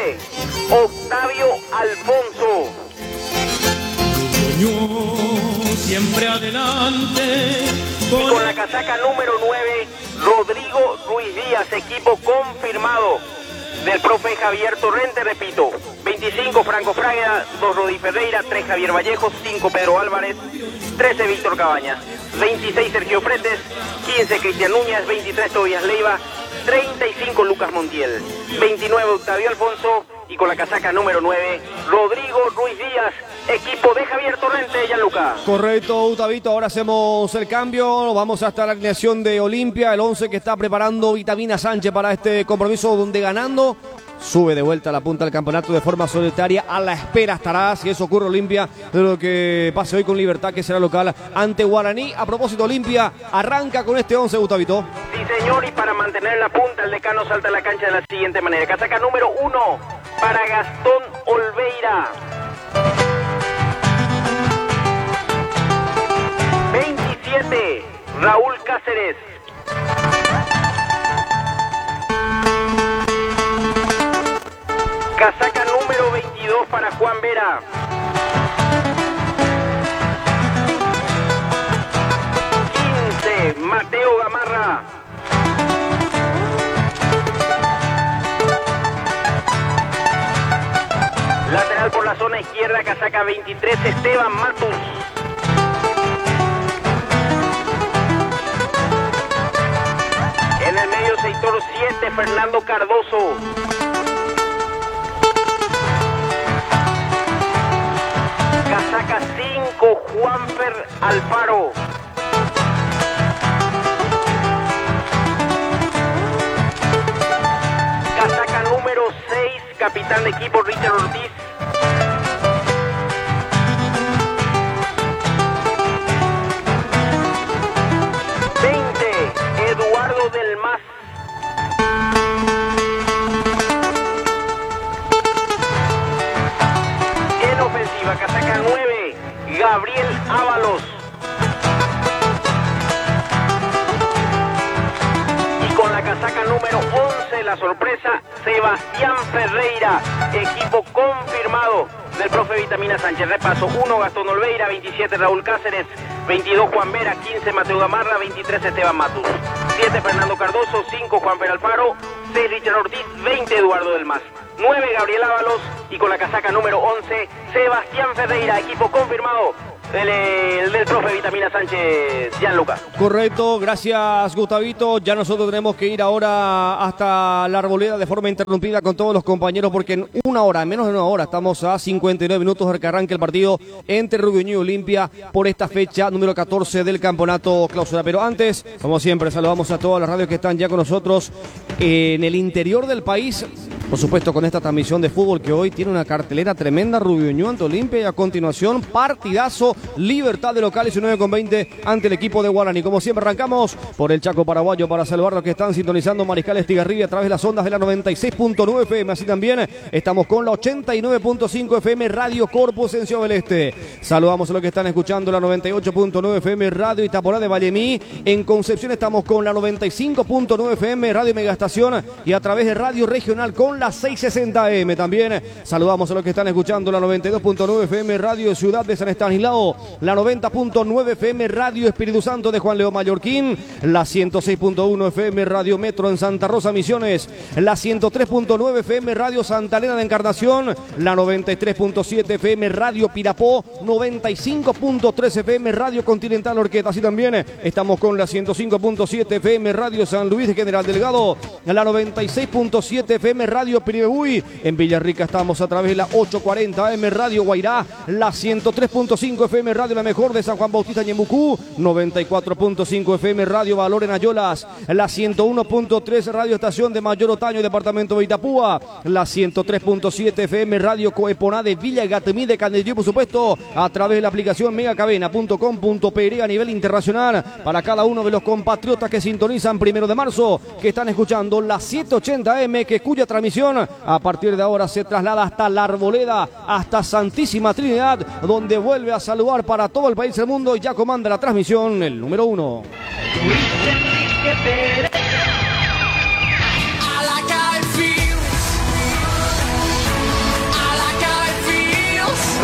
Octavio Alfonso. Siempre adelante. Y con la casaca número 9, Rodrigo Ruiz Díaz, equipo confirmado del profe Javier Torrente, repito. 25, Franco Fraga, 2, Rodi Ferreira, 3, Javier Vallejo, 5, Pedro Álvarez, 13, Víctor Cabañas, 26, Sergio Fretes, 15, Cristian Núñez, 23, Tobias Leiva, 35, Lucas Montiel, 29, Octavio Alfonso, y con la casaca número 9, Rodrigo Ruiz Díaz, equipo de Javier Torrente, Gianluca. Correcto, Octavito, ahora hacemos el cambio, vamos hasta la alineación de Olimpia, el 11 que está preparando Vitamina Sánchez para este compromiso, donde ganando sube de vuelta a la punta del campeonato de forma solitaria. A la espera estará, si eso ocurre, Olimpia, de lo que pase hoy con Libertad, que será local ante Guaraní. A propósito, Olimpia arranca con este 11, Gustavito. Sí, señor, y para mantener la punta, el decano salta a la cancha de la siguiente manera. Casaca número 1 para Gastón Olveira. 27, Raúl Cáceres. 22 para Juan Vera. 15, Mateo Gamarra. 23, lateral por la zona izquierda, casaca 23, Esteban Matus. En el medio sector 7, Fernando Cardoso. Casaca 5, Juanfer Alfaro. Casaca número 6, capitán de equipo Richard Ortiz. Eduardo del Mas. En ofensiva, casaca 9, Gabriel Ábalos. Y con la casaca número 11, la sorpresa, Sebastián Ferreira, equipo confirmado del profe Vitamina Sánchez. Repaso: 1, Gastón Olveira, 27, Raúl Cáceres, 22, Juan Vera, 15, Mateo Gamarra, 23, Esteban Matus, 7, Fernando Cardoso, 5, Juanfer Alfaro, 6, Richard Ortiz, 20, Eduardo del Mas, 9, Gabriel Ábalos, y con la casaca número 11, Sebastián Ferreira, equipo confirmado del profe Vitamina Sánchez, Gianluca. Correcto, gracias, Gustavito. Ya nosotros tenemos que ir ahora hasta la Arboleda de forma interrumpida con todos los compañeros, porque en una hora, en menos de una hora, estamos a 59 minutos de que arranque el partido entre Rubio Ñu y Olimpia por esta fecha número 14 del campeonato clausura. Pero antes, como siempre, saludamos a todas las radios que están ya con nosotros en el interior del país. Por supuesto, con esta transmisión de fútbol que hoy tiene una cartelera tremenda, Rubio Ñu ante Olimpia, y a continuación, partidazo, Libertad de local, 19:20 ante el equipo de Guaraní. Como siempre, arrancamos por el Chaco paraguayo para saludar a los que están sintonizando Mariscal Estigarribia a través de las ondas de la 96.9 FM. Así también estamos con la 89.5 FM Radio Corpus en Ciudad del Este. Saludamos a los que están escuchando la 98.9 FM Radio Itaporá de Vallemí. En Concepción estamos con la 95.9 FM Radio Megaestación y a través de Radio Regional con la 660 AM. También saludamos a los que están escuchando la 92.9 FM Radio Ciudad de San Estanislao, la 90.9 FM Radio Espíritu Santo de Juan León Mallorquín, la 106.1 FM Radio Metro en Santa Rosa Misiones, la 103.9 FM Radio Santa Elena de Encarnación, la 93.7 FM Radio Pirapó, 95.3 FM Radio Continental Orqueta. Así también estamos con la 105.7 FM Radio San Luis de General Delgado, la 96.7 FM Radio Piribebuy. En Villarrica estamos a través de la 840 AM Radio Guairá, la 103.5 FM Radio La Mejor de San Juan Bautista Ñembucú, 94.5 FM Radio Valor en Ayolas, la 101.3 Radio Estación de Mayor Otaño, departamento de Itapúa, la 103.7 FM Radio Coeponá de Villa Gatemí de Candelillo, por supuesto, a través de la aplicación megacabena.com.pr a nivel internacional para cada uno de los compatriotas que sintonizan 1 de marzo, que están escuchando la 780 AM, cuya transmisión a partir de ahora se traslada hasta La Arboleda, hasta Santísima Trinidad, donde vuelve a saludar para todo el país del mundo y ya comanda la transmisión el número 1.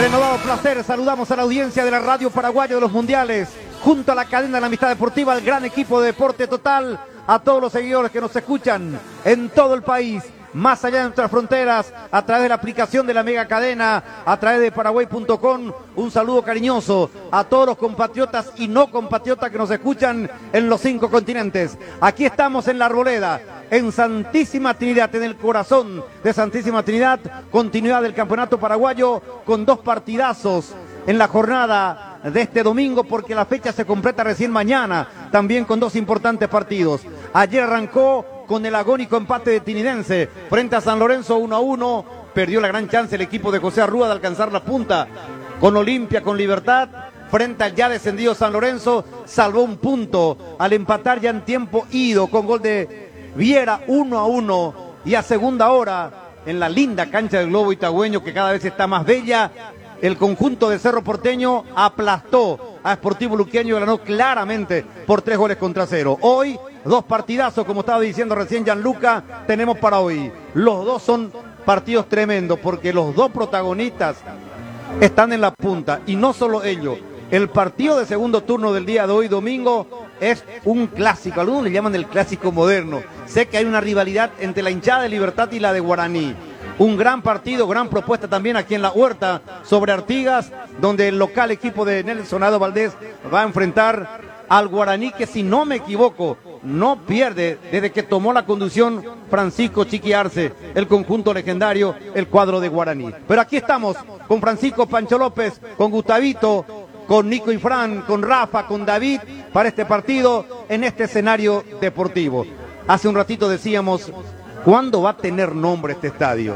Renovado placer, saludamos a la audiencia de la Radio Paraguayo de los Mundiales, junto a la cadena de la Amistad Deportiva, al gran equipo de Deporte Total, a todos los seguidores que nos escuchan en todo el país, más allá de nuestras fronteras, a través de la aplicación de la mega cadena, a través de paraguay.com, un saludo cariñoso a todos los compatriotas y no compatriotas que nos escuchan en los 5 continentes. Aquí estamos en La Arboleda, en Santísima Trinidad, en el corazón de Santísima Trinidad, continuidad del campeonato paraguayo con 2 partidazos en la jornada de este domingo, porque la fecha se completa recién mañana, también con 2 importantes partidos. Ayer arrancó con el agónico empate de Tinidense frente a San Lorenzo 1-1, perdió la gran chance el equipo de José Arrúa de alcanzar la punta con Olimpia, con Libertad, frente al ya descendido San Lorenzo, salvó un punto al empatar ya en tiempo ido con gol de Viera 1-1, y a segunda hora, en la linda cancha del Globo Itagüeño, que cada vez está más bella, el conjunto de Cerro Porteño aplastó a Sportivo Luqueño y ganó claramente por 3-0. Hoy, 2 partidazos, como estaba diciendo recién Gianluca, tenemos para hoy. Los 2 son partidos tremendos, porque los 2 protagonistas están en la punta, y no solo ellos. El partido de segundo turno del día de hoy, domingo, es un clásico. Algunos le llaman el clásico moderno. Sé que hay una rivalidad entre la hinchada de Libertad y la de Guaraní. Un gran partido, gran propuesta también aquí en La Huerta sobre Artigas, donde el local equipo de Nelson Ado Valdés va a enfrentar al Guaraní, que si no me equivoco, no pierde desde que tomó la conducción Francisco Chiqui Arce, el conjunto legendario, el cuadro de Guaraní. Pero aquí estamos con Francisco Pancho López, con Gustavito, con Nico y Fran, con Rafa, con David, para este partido en este escenario deportivo. Hace un ratito decíamos, ¿cuándo va a tener nombre este estadio?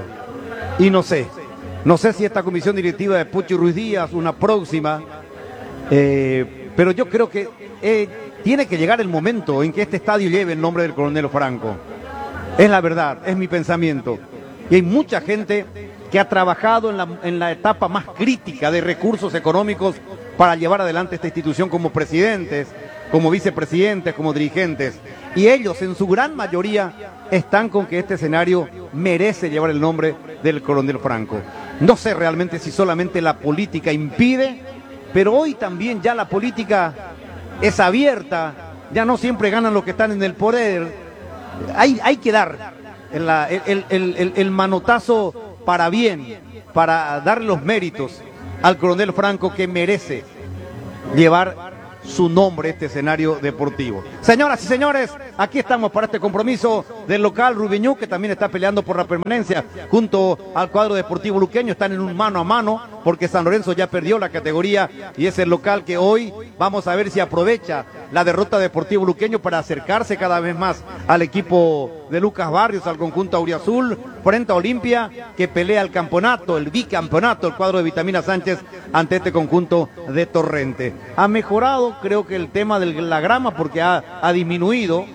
Y no sé si esta comisión directiva de Pucho Ruiz Díaz, una próxima, pero yo creo que tiene que llegar el momento en que este estadio lleve el nombre del Coronel Franco. Es la verdad, es mi pensamiento. Y hay mucha gente que ha trabajado en la etapa más crítica de recursos económicos para llevar adelante esta institución, como presidentes, como vicepresidentes, como dirigentes. Y ellos, en su gran mayoría, están con que este escenario merece llevar el nombre del Coronel Franco. No sé realmente si solamente la política impide, pero hoy también ya la política es abierta, ya no siempre ganan los que están en el poder. Hay que dar el manotazo para bien, para darle los méritos al Coronel Franco, que merece llevar su nombre a este escenario deportivo. Señoras y señores, aquí estamos para este compromiso del local Rubiñú, que también está peleando por la permanencia junto al cuadro deportivo luqueño. Están en un mano a mano, porque San Lorenzo ya perdió la categoría y es el local que hoy vamos a ver si aprovecha la derrota de Deportivo Luqueño para acercarse cada vez más al equipo de Lucas Barrios, al conjunto auriazul, frente a Olimpia, que pelea el campeonato, el bicampeonato, el cuadro de Vitamina Sánchez ante este conjunto de Torrente. Ha mejorado, creo que el tema de la grama, porque ha disminuido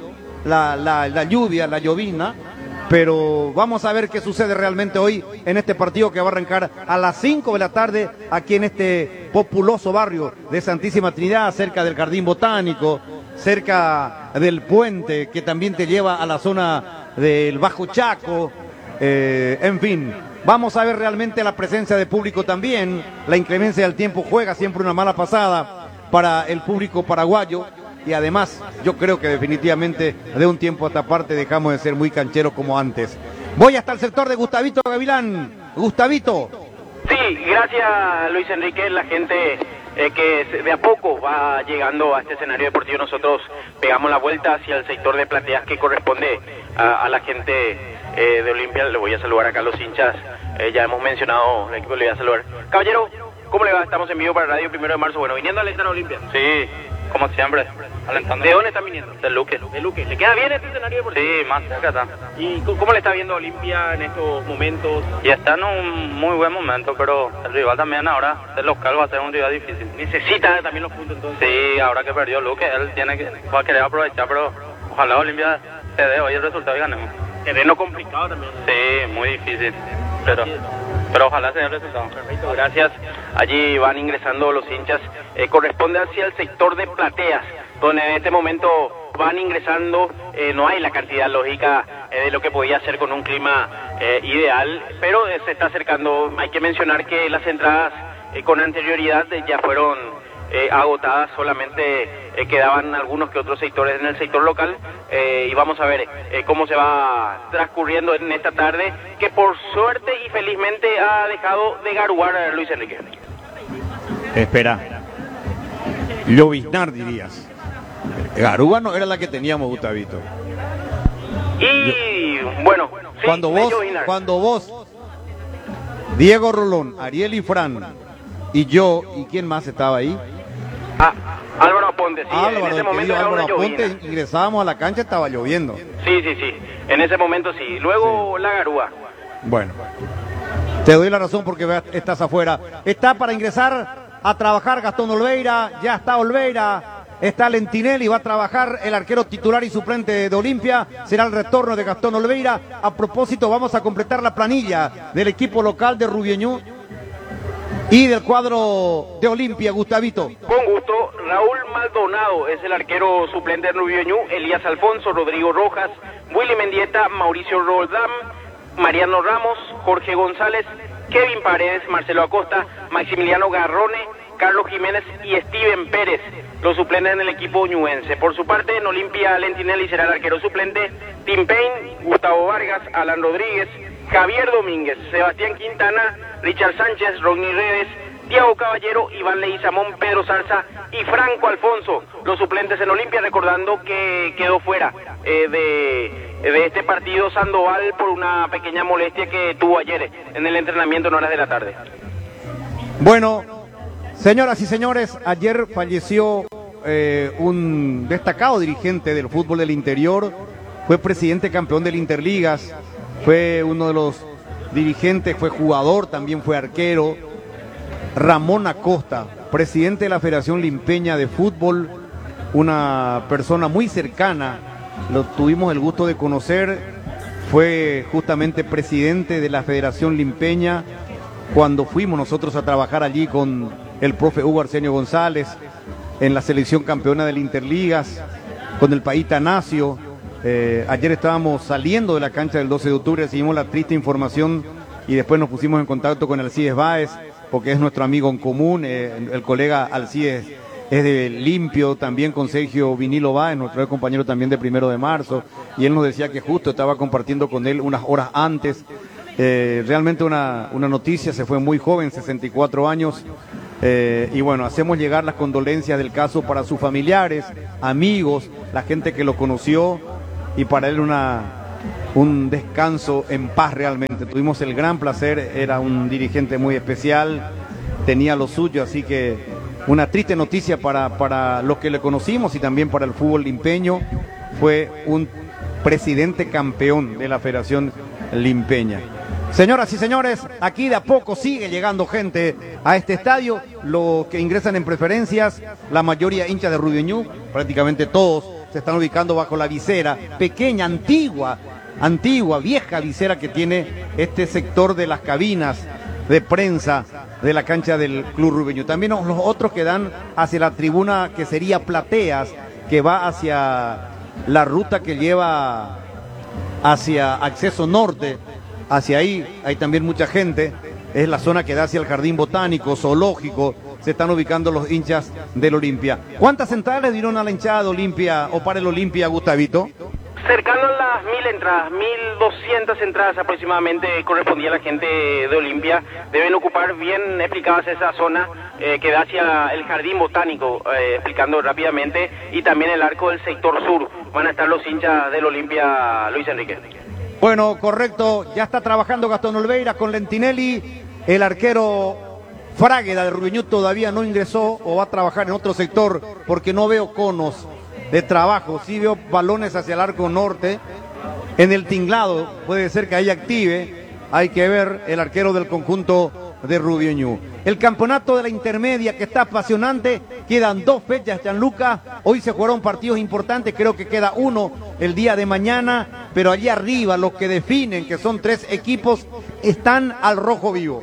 la lluvia, la llovina, pero vamos a ver qué sucede realmente hoy en este partido, que va a arrancar a las 5 de la tarde aquí en este populoso barrio de Santísima Trinidad, cerca del Jardín Botánico, cerca del puente que también te lleva a la zona del Bajo Chaco, en fin. Vamos a ver realmente la presencia de público también. La inclemencia del tiempo juega siempre una mala pasada para el público paraguayo. Y además, yo creo que definitivamente de un tiempo a esta parte dejamos de ser muy cancheros como antes. Voy hasta el sector de Gustavito Gavilán. Gustavito. Sí, gracias Luis Enrique. La gente que de a poco va llegando a este escenario deportivo. Nosotros pegamos la vuelta hacia el sector de plateas que corresponde a la gente de Olimpia. Le voy a saludar acá a los hinchas. Ya hemos mencionado el equipo, le voy a saludar. Caballero, ¿cómo le va? Estamos en vivo para Radio 1 de marzo. Bueno, viniendo a alentar a Olimpia. Sí, como siempre, alentando. ¿De dónde están viniendo? De Luque. De Luque. ¿Le queda bien este escenario deportivo? Sí, más cerca está. ¿Y cómo le está viendo a Olimpia en estos momentos? Y está en un muy buen momento, pero el rival también ahora, el local va a ser un rival difícil. ¿Necesita también los puntos entonces? Sí, ahora que perdió Luque, él va a querer aprovechar, pero ojalá Olimpia se dé hoy el resultado y ganemos. Terreno complicado también. Sí, muy difícil, pero ojalá se dé el resultado. Perfecto, gracias. Allí van ingresando los hinchas. Corresponde hacia el sector de plateas, donde en este momento van ingresando. No hay la cantidad lógica de lo que podía ser con un clima ideal, pero se está acercando. Hay que mencionar que las entradas con anterioridad ya fueron agotadas, solamente quedaban algunos que otros sectores en el sector local, y vamos a ver cómo se va transcurriendo en esta tarde, que por suerte y felizmente ha dejado de garuar a Luis Enrique. Espera, lloviznar dirías. Garúa no era la que teníamos, Gustavito. Y bueno, sí, cuando vos, Diego Rolón, Ariel y Fran y yo, ¿y quién más estaba ahí? Álvaro Aponte, sí, Álvaro, en ese momento era Álvaro una Aponte, llovina. ingresábamos a la cancha, estaba lloviendo. Sí, en ese momento sí, luego la garúa. Bueno, te doy la razón porque estás afuera. Está para ingresar a trabajar Gastón Olveira, ya está Olveira. Está Lentinelli, va a trabajar el arquero titular y suplente de Olimpia. Será el retorno de Gastón Olveira. A propósito, vamos a completar la planilla del equipo local de Rubiñú y del cuadro de Olimpia, Gustavito. Con gusto, Raúl Maldonado es el arquero suplente de Rubiñú, Elías Alfonso, Rodrigo Rojas, Willy Mendieta, Mauricio Roldán, Mariano Ramos, Jorge González, Kevin Paredes, Marcelo Acosta, Maximiliano Garrone, Carlos Jiménez y Steven Pérez, los suplentes en el equipo ñuense. Por su parte, en Olimpia, Lentinelli será el arquero suplente, Tim Payne, Gustavo Vargas, Alan Rodríguez, Javier Domínguez, Sebastián Quintana, Richard Sánchez, Rodney Redes, Tiago Caballero, Iván Leguizamón, Pedro Zarza y Franco Alfonso, los suplentes en Olimpia, recordando que quedó fuera de este partido Sandoval por una pequeña molestia que tuvo ayer en el entrenamiento en horas de la tarde. Bueno, señoras y señores, ayer falleció un destacado dirigente del fútbol del interior, fue presidente campeón del Interligas, fue uno de los dirigentes, fue jugador, también fue arquero, Ramón Acosta, presidente de la Federación Limpeña de Fútbol, una persona muy cercana, lo tuvimos el gusto de conocer, fue justamente presidente de la Federación Limpeña cuando fuimos nosotros a trabajar allí con el profe Hugo Arsenio González, en la selección campeona del Interligas, con el País Tanacio. Ayer estábamos saliendo de la cancha del 12 de octubre, recibimos la triste información y después nos pusimos en contacto con Alcides Báez, porque es nuestro amigo en común, el colega Alcides es de Limpio, también con Sergio Vinilo Báez, nuestro compañero también de 1 de marzo, y él nos decía que justo estaba compartiendo con él unas horas antes. Realmente una noticia, se fue muy joven, 64 años, y bueno, hacemos llegar las condolencias del caso para sus familiares, amigos, la gente que lo conoció, y para él un descanso en paz realmente. Tuvimos el gran placer, era un dirigente muy especial, tenía lo suyo, así que una triste noticia para los que le conocimos y también para el fútbol limpeño. Fue un presidente campeón de la Federación Limpeña. Señoras y señores, aquí de a poco sigue llegando gente a este estadio, los que ingresan en preferencias, la mayoría hinchas de Rubiñú, prácticamente todos se están ubicando bajo la visera, pequeña, antigua, vieja visera que tiene este sector de las cabinas de prensa de la cancha del Club Rubiñú. También los otros que dan hacia la tribuna que sería Plateas, que va hacia la ruta que lleva hacia acceso norte, hacia ahí hay también mucha gente, es la zona que da hacia el jardín botánico, zoológico, se están ubicando los hinchas del Olimpia. ¿Cuántas entradas le dieron a la hinchada de Olimpia o para el Olimpia, Gustavito? Cercano a las 1000 entradas, 1200 entradas aproximadamente correspondía a la gente de Olimpia. Deben ocupar bien explicadas esa zona que da hacia el jardín botánico, explicando rápidamente, y también el arco del sector sur. Van a estar los hinchas del Olimpia, Luis Enrique. Bueno, correcto, ya está trabajando Gastón Olveira con Lentinelli, el arquero Frágueda de Rubiñú todavía no ingresó o va a trabajar en otro sector porque no veo conos de trabajo, sí veo balones hacia el arco norte, en el tinglado puede ser que ahí active, hay que ver el arquero del conjunto de Rubiñú. El campeonato de la intermedia que está apasionante, quedan 2 fechas, Gianluca, hoy se jugaron partidos importantes, creo que queda uno el día de mañana, pero allí arriba los que definen, que son 3 equipos, están al rojo vivo.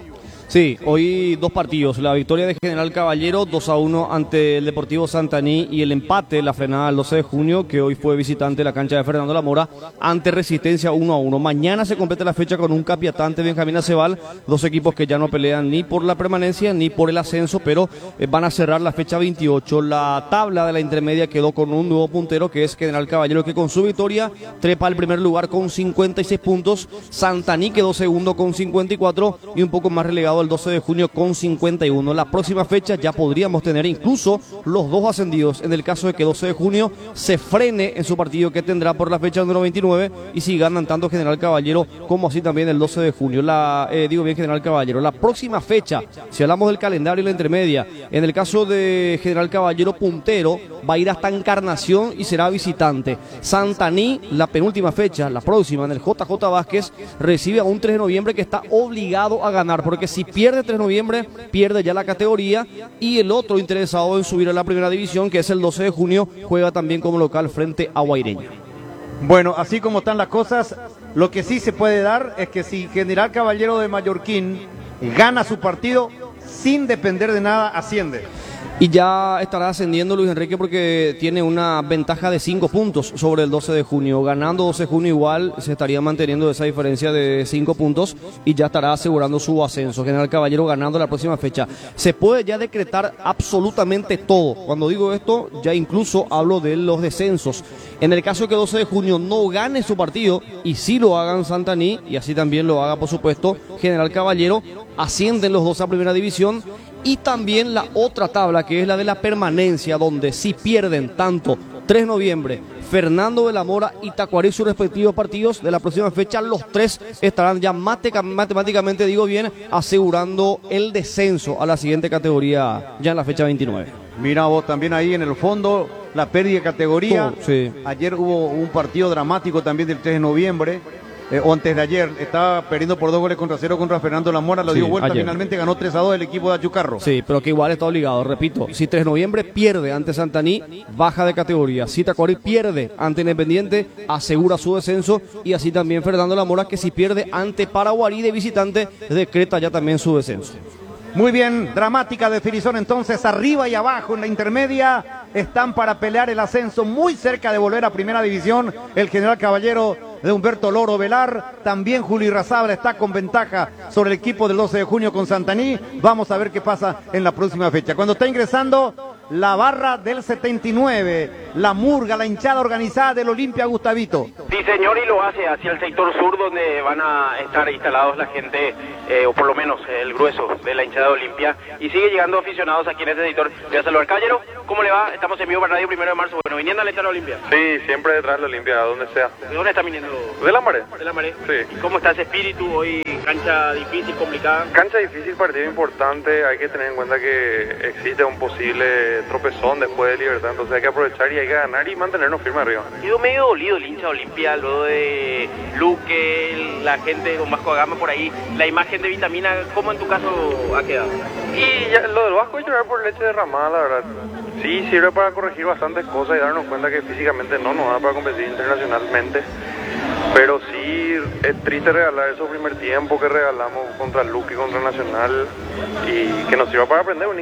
Sí, hoy dos partidos, la victoria de General Caballero 2-1 ante el Deportivo Santaní y el empate, la frenada el 12 de junio, que hoy fue visitante de la cancha de Fernando Lamora, ante Resistencia 1-1. Mañana se completa la fecha con un capiatante Benjamín Acebal, dos equipos que ya no pelean ni por la permanencia ni por el ascenso, pero van a cerrar la fecha 28. La tabla de la intermedia quedó con un nuevo puntero que es General Caballero, que con su victoria trepa al primer lugar con 56 puntos. Santaní quedó segundo con 54 y un poco más relegado el 12 de junio con 51. La próxima fecha ya podríamos tener incluso los dos ascendidos en el caso de que 12 de junio se frene en su partido que tendrá por la fecha número 29 y si ganan tanto General Caballero como así también el 12 de junio. General Caballero. La próxima fecha, si hablamos del calendario y la intermedia, en el caso de General Caballero puntero, va a ir hasta Encarnación y será visitante. Santaní, la penúltima fecha, la próxima, en el JJ Vázquez, recibe a un 3 de noviembre que está obligado a ganar, porque si pierde 3 de noviembre, pierde ya la categoría, y el otro interesado en subir a la primera división, que es el 12 de junio, juega también como local frente a Guaireña. Bueno, así como están las cosas, lo que sí se puede dar es que si General Caballero de Mallorquín gana su partido sin depender de nada, asciende. Y ya estará ascendiendo Luis Enrique porque tiene una ventaja de 5 puntos sobre el 12 de junio. Ganando 12 de junio igual se estaría manteniendo esa diferencia de 5 puntos y ya estará asegurando su ascenso. General Caballero ganando la próxima fecha. Se puede ya decretar absolutamente todo. Cuando digo esto, ya incluso hablo de los descensos. En el caso de que 12 de junio no gane su partido y sí lo hagan Santaní y así también lo haga por supuesto General Caballero, ascienden los dos a primera división. Y también la otra tabla, que es la de la permanencia, donde si pierden tanto 3 de noviembre, Fernando de la Mora y Tacuarí sus respectivos partidos de la próxima fecha, los tres estarán ya matemáticamente, digo bien, asegurando el descenso a la siguiente categoría ya en la fecha 29. Mira vos también ahí en el fondo, la pérdida de categoría. Sí. Ayer hubo un partido dramático también del 3 de noviembre. O antes de ayer, estaba perdiendo por 2-0 contra Fernando Lamora, lo dio vuelta, ayer. Finalmente ganó 3-2 el equipo de Achucarro. Sí, pero que igual está obligado, repito, si 3 de noviembre pierde ante Santaní, baja de categoría. Si Tacuarí pierde ante Independiente, asegura su descenso, y así también Fernando Lamora, que si pierde ante Paraguarí de visitante, decreta ya también su descenso. Muy bien, dramática definición entonces, arriba y abajo en la intermedia, están para pelear el ascenso, muy cerca de volver a primera división, el General Caballero de Humberto Loro Velar, también Juli Razabra está con ventaja sobre el equipo del 12 de junio con Santaní. Vamos a ver qué pasa en la próxima fecha. Cuando está ingresando la barra del 79, la murga, la hinchada organizada del Olimpia Gustavito. Sí, señor, y lo hace hacia el sector sur, donde van a estar instalados la gente, o por lo menos el grueso de la hinchada de Olimpia, y sigue llegando aficionados aquí en este sector. Voy a saludar, caballero, ¿cómo le va? Estamos en vivo para Radio 1 de marzo. Bueno, viniendo a la hinchada de Olimpia. Sí, siempre detrás de la Olimpia, donde sea. ¿De dónde está viniendo? De la Maré. De la Maré. Sí. ¿Y cómo está ese espíritu hoy? Cancha difícil, complicada. Cancha difícil, partido importante. Hay que tener en cuenta que existe un posible tropezón después de Libertad, entonces hay que aprovechar y hay que ganar y mantenernos firmes arriba. Quedó medio dolido el hincha de Olimpia, luego de Luque, la gente con Vasco da Gama por ahí, la imagen de Vitamina, ¿cómo en tu caso ha quedado? Y ya, lo del Vasco es llorar por leche derramada, la verdad. Sí, sirve para corregir bastantes cosas y darnos cuenta que físicamente no nos da para competir internacionalmente. Pero sí es triste regalar esos primer tiempo que regalamos contra Luque y contra Nacional y que nos sirva para aprender.